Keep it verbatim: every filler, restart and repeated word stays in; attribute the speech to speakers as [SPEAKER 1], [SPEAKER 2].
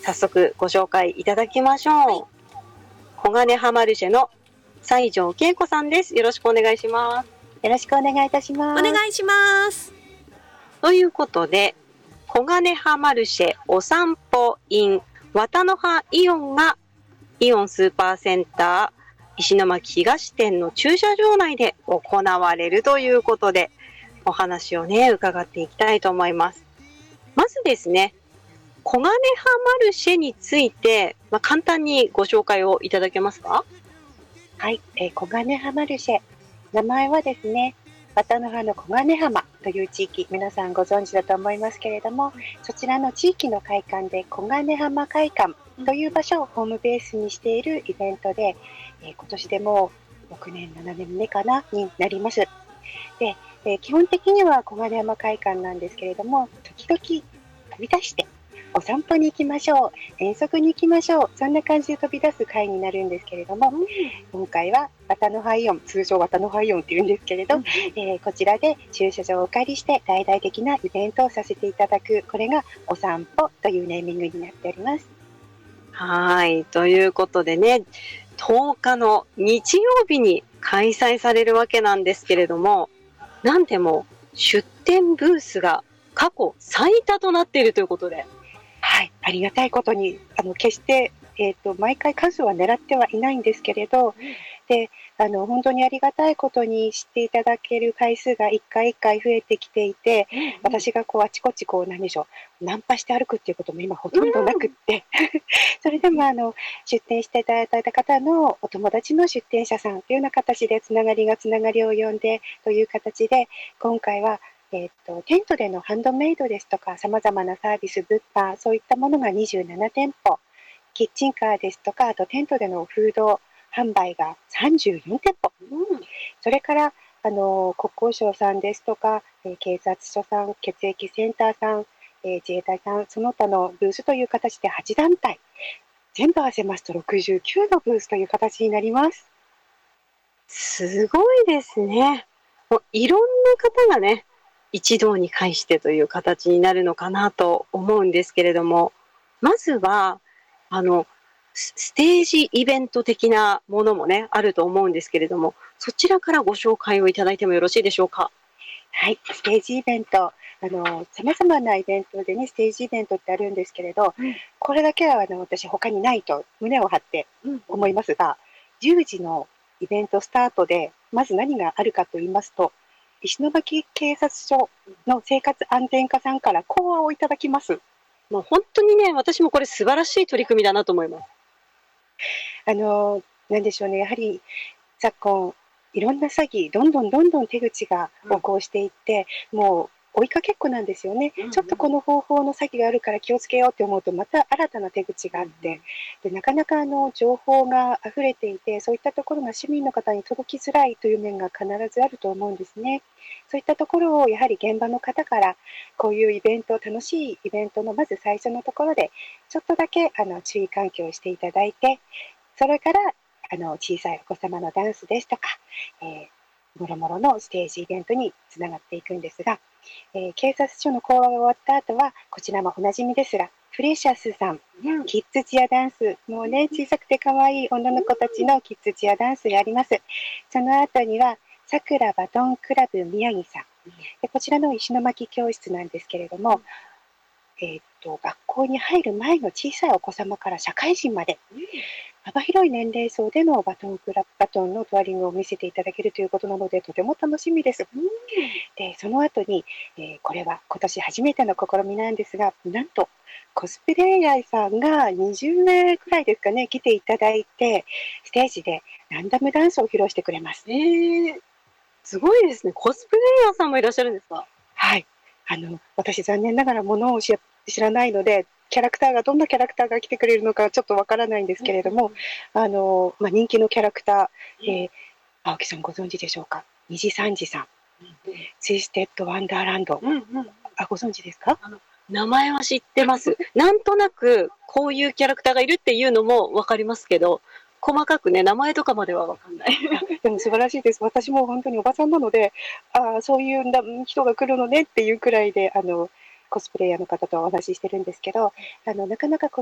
[SPEAKER 1] 早速ご紹介いただきましょう。はい、小金葉マルシェの西条恵子さんです。よろしくお願いします。
[SPEAKER 2] よろしくお願いいたします。
[SPEAKER 3] お願いします。
[SPEAKER 1] ということで、小金葉マルシェお散歩 in 綿の葉イオンがイオンスーパーセンター石巻東店の駐車場内で行われるということで、お話をね伺っていきたいと思います。まずですね、小金葉マルシェについて、まあ、簡単にご紹介をいただけますか？
[SPEAKER 2] はい、えー、小金葉マルシェ、名前はですね、綿の葉の小金浜という地域、皆さんご存知だと思いますけれども、そちらの地域の会館で小金浜会館という場所をホームベースにしているイベントで、えー、今年でもうろくねんななねんめかなになります。で、えー、基本的には小金浜会館なんですけれども、時々飛び出してお散歩に行きましょう、遠足に行きましょう、そんな感じで飛び出す会になるんですけれども、うん、今回は綿の葉イオン、通称綿の葉イオンっていうんですけれど、うん、えー、こちらで駐車場をお借りして大々的なイベントをさせていただく、これがお散歩というネーミングになっております。
[SPEAKER 1] はい、ということでね、とおかの日曜日に開催されるわけなんですけれども、なんでも出店ブースが過去最多となっているということで、
[SPEAKER 2] はい、ありがたいことに、あの決して、えーと、毎回数は狙ってはいないんですけれど、であの本当にありがたいことに知っていただける回数がいっかいいっかい増えてきていて、うんうん、私がこうあちこちこう何でしょう、ナンパして歩くっていうことも今ほとんどなくって、うん、それでもあの出店していただいた方のお友達の出店者さんというような形でつながりがつながりを呼んでという形で、今回はえー、とテントでのハンドメイドですとか、さまざまなサービス、物販、そういったものがにじゅうななてんぽ、キッチンカーですとか、あとテントでのフード販売がさんじゅうよんてんぽ、うん、それからあの国交省さんですとか、えー、警察署さん、血液センターさん、えー、自衛隊さん、その他のブースという形ではちだんたい、全部合わせますとろくじゅうきゅうのブースという形になります。
[SPEAKER 1] すごいですね。もういろんな方がね、一堂に会してという形になるのかなと思うんですけれども、まずはあのステージイベント的なものもねあると思うんですけれども、そちらからご紹介をいただいてもよろしいでしょうか？
[SPEAKER 2] はい、ステージイベント、あのさまざまなイベントでね、ステージイベントってあるんですけれど、うん、これだけはあの私他にないと胸を張って思いますが、うん、じゅうじのイベントスタートでまず何があるかと言いますと、石巻警察署の生活安全課さんから講話をいただきます。
[SPEAKER 1] もう本当にね、私もこれ素晴らしい取り組みだなと思います。
[SPEAKER 2] あのなんでしょうね、やはり昨今いろんな詐欺、どんどんどんどん手口が横行していって、うん、もう追いかけっこなんですよね、うんうん、ちょっとこの方法の詐欺があるから気をつけようって思うとまた新たな手口があって、でなかなかあの情報があふれていて、そういったところが市民の方に届きづらいという面が必ずあると思うんですね。そういったところをやはり現場の方からこういうイベント、楽しいイベントのまず最初のところでちょっとだけあの注意喚起をしていただいて、それからあの小さいお子様のダンスですとか、えー、もろもろのステージイベントにつながっていくんですが、えー、警察署の講話が終わった後はこちらもおなじみですが、プレシャスさん、うん、キッズチアダンス、もうね小さくて可愛い女の子たちのキッズチアダンスがあります。その後にはさくらバトンクラブ宮城さんで、こちらの石巻教室なんですけれども、えー、っと学校に入る前の小さいお子様から社会人まで、うん、幅広い年齢層でのバトンクラブバトンのトワリングを見せていただけるということなので、とても楽しみです。うん、でその後に、えー、これは今年初めての試みなんですが、なんとコスプレイヤーさんがにじゅうめいくらいですかね、来ていただいて、ステージでランダムダンスを披露してくれます。
[SPEAKER 1] えー、すごいですね。コスプレイヤーさんもいらっしゃるんですか？
[SPEAKER 2] はい、あの私残念ながらものを知らないので、キャラクターがどんなキャラクターが来てくれるのかちょっとわからないんですけれども、うん、あのまあ、人気のキャラクター、えー、青木さんご存知でしょうか、虹三次さん、うん、ツイステッドワンダーランド、うんうん、あご存知ですか？
[SPEAKER 1] あの名前は知ってます。なんとなくこういうキャラクターがいるっていうのも分かりますけど、細かくね名前とかまでは分かんない。
[SPEAKER 2] でも素晴らしいです。私も本当におばさんなので、あそういう人が来るのねっていうくらいで、あのコスプレイヤーの方とお話ししてるんですけど、あのなかなか